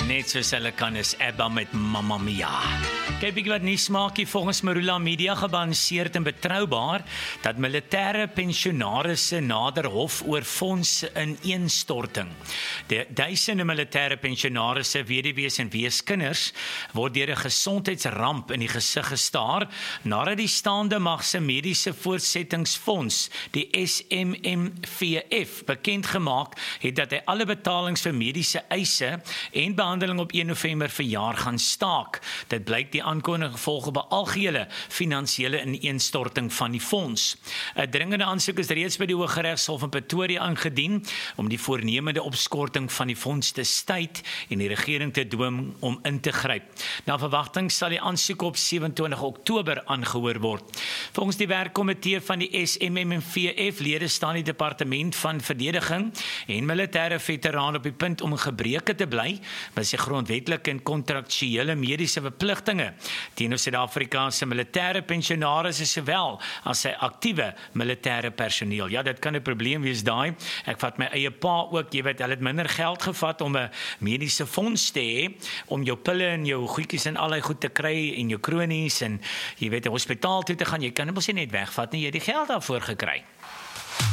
Net soos hulle kan is ABBA met Mamma Mia. Kyk bietjie wat nuus maak hier volgens Marula Media gebalanseerd en betroubaar dat militêre pensionarisse nader hof oor fondse ineenstorting. Die duisende militêre pensionarisse, weduwees en weeskinders word deur 'n gesondheidsramp in die gesig gestaar nadat die staande mag se mediese voortsettingsfonds, die SMMVF, bekend gemaak het dat hy alle betalings vir mediese eise en behandeling op 1 November verjaar gaan staak. Dit blyk die aankondiging gevolge op 'n algehele finansiële ineenstorting van die fonds. 'n Dringende aansoek is reeds by die Hooggeregshof in Pretoria aangedien om die voornemende opskorting van die fonds te staai en die regering te dwing om in te gryp. Na verwagting sal die aansoek op 27 Oktober aangehoor word. Volgens die werkkomitee van die SMMVF lede staan die Departement van Verdediging en militêre veterane op die punt om gebreke te bly met sy grondwetlike en kontraktuele mediese verpligtinge teenoor Suid-Afrikaanse militêre pensionarisse sowel as sy aktiewe militêre personeel. Ja, dit kan 'n probleem wees daai. Ek vat my eie pa ook, jy weet, hulle het minder geld gevat om 'n mediese fonds te hê, om jou pille en jou goedjies en allerlei goed te kry en jou kronies en jy weet 'n hospitaal toe te gaan. Jy kan mos nie net wegvat nie, jy het die geld daarvoor gekry.